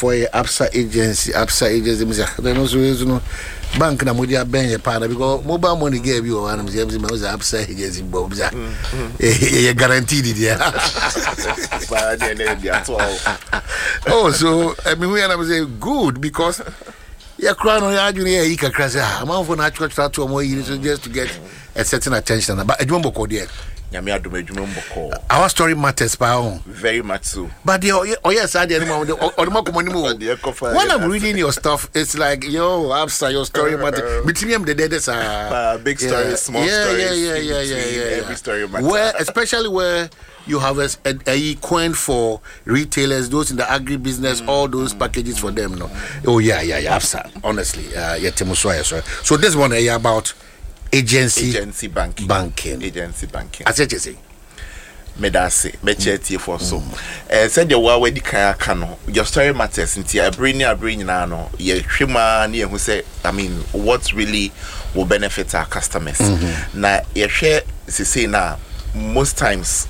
for a Absa agency, then also bank na mudi abenye pana because mobile money gave you one of them was Absa agency Bobs. Guaranteed it. Oh, so I mean, we are saying good because you're crying on your junior. You can crash. I'm on for natural start to more years just to get a certain attention. But I don't call yet. Our story matters, very much so. But yes, I didn't want when I'm reading your stuff, it's like your story matters. Between the dead are big stories, small stories. Every story matters. Where, especially where you have a coin for retailers, those in the agribusiness, all those packages for them. No, Absa. Honestly, so this one about. Agency banking. Agency banking. As you say. Medase, mecheti for so. Said your wa wedi kan no. Your story matters. Nti bring na no. Ye hwema na who say, I mean, what really will benefit our customers. Na ye share say na most times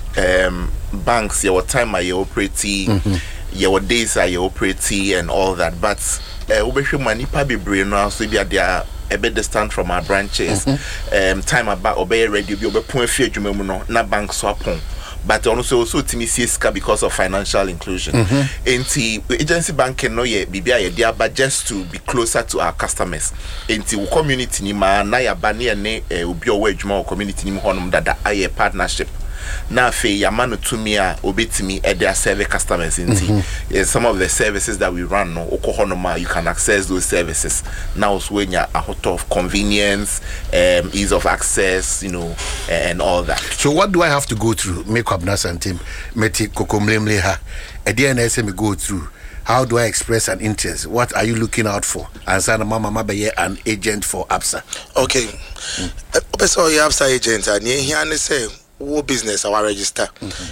banks your time are you operate, your days are you operate and all that. But obehwema nipa bebre no so bia dia a bit distant from our branches. Time about obey ready be point fear no na bank swap on. But also TMCSK because of financial inclusion. Enti agency banking no ye bibia ye dia but just to be closer to our customers. Enti community ni ma na ya ba ne obi owo adwuma community ni honum dada aye partnership. Na fe yamano to me obetimi e their service customers inti some of the services that we run no okohonoma you can access those services now so when you a lot of convenience ease of access and all that. So what do I have to go through make up na santim meti kokomlemle ha e dey na say me go through how do I express an interest? What are you looking out for? And sana mama be an agent for Absa. Okay. Opeso Absa agent and here say wo business our register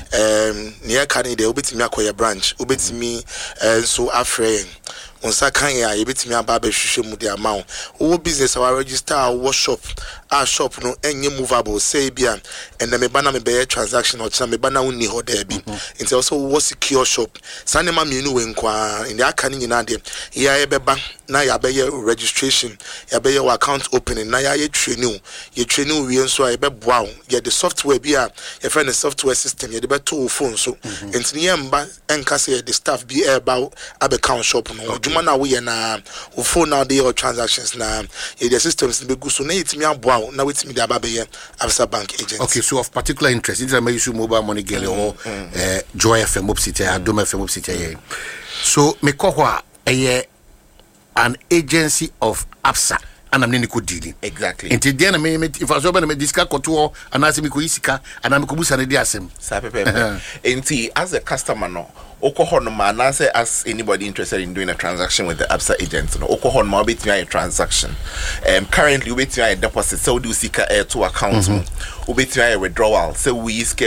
near Canada obetimi akoye branch obetimi so afre onsa kan ya ebetimi aba be hwehwe mu de amount wo business our register our shop our shop no enye movable say bia and me bana me be transaction or me bana unni ho there bi into also wo secure shop sane ma mienu we nkwa in the aka ni nyina de ya ebeba na ya be registration ya be your account opening na ya training we nso ya be boa ya the software bia ya friend the software system ya de be to phone so into ye mba enka say the staff be about account shop no djuma na we na phone now dey your transactions na the systems be go so na itimi aboa now with me the Ababe Absa Bank agent. Okay, so of particular interest, this is my issue mobile money girl or Joy FM Upcity, Adoma FM Upcity. So me kohwa an agency of Absa and I'm niko dealing. Exactly. Until then if I was open me discuss koto and ask me ko isika and I'm kubusa na di asem. Enti as a customer no okohonoma na say as anybody interested in doing a transaction with the Absa agent no okohonoma obetimi a transaction currently obetimi a deposit so do sika to account obetimi a withdrawal so we